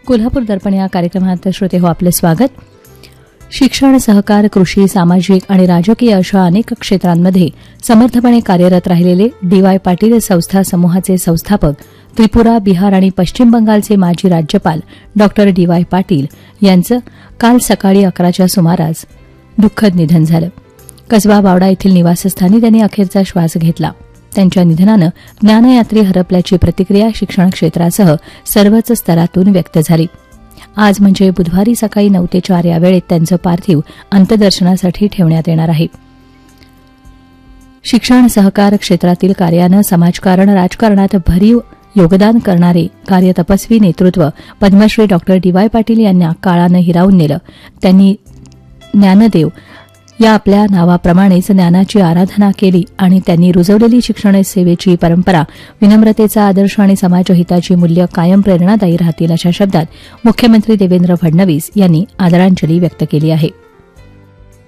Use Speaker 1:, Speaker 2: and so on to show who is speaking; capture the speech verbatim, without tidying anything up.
Speaker 1: कोल्हापूर दर्पण या कार्यक्रमात श्रोते हो आपलं स्वागत. शिक्षण, सहकार, कृषी, सामाजिक आणि राजकीय अशा अनेक क्षेत्रांमध्ये समर्थपणे कार्यरत राहिलेले डी वाय पाटील संस्था समूहाचे संस्थापक, त्रिपुरा, बिहार आणि पश्चिम बंगालचे माजी राज्यपाल डॉ डी वाय पाटील यांचं काल सकाळी अकराच्या सुमारास दुःखद निधन झालं. कसबा बावडा येथील निवासस्थानी त्यांनी अखेरचा श्वास घेतला. त्यांच्या निधनानं ज्ञानयात्री हरपल्याची प्रतिक्रिया शिक्षण क्षेत्रासह सर्वच स्तरातून व्यक्त झाली. आज म्हणजे बुधवारी सकाळी नऊ ते चार या वेळेत त्यांचं पार्थिव अंत्यदर्शनासाठी ठेवण्यात येणार आहे. शिक्षण, सहकार क्षेत्रातील कार्यानं समाजकारण, राजकारणात भरीव योगदान करणारे कार्यतपस्वी नेतृत्व पद्मश्री डॉ डी वाय पाटील यांना काळानं हिरावून नेलं. त्यांनी ज्ञानदेव या आपल्या नावाप्रमाणेच ज्ञानाची आराधना केली आणि त्यांनी रुजवलेली शिक्षण सेवेची परंपरा, विनम्रतेचा आदर्श आणि समाजहिताची मूल्य कायम प्रेरणादायी राहतील अशा शब्दात मुख्यमंत्री देवेंद्र फडणवीस यांनी आदरांजली व्यक्त केली आहे.